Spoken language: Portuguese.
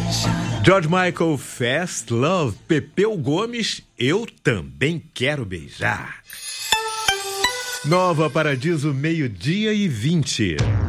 George Michael, Fast Love. Pepeu Gomes, Eu Também Quero Beijar. Nova Paradiso, 12h20.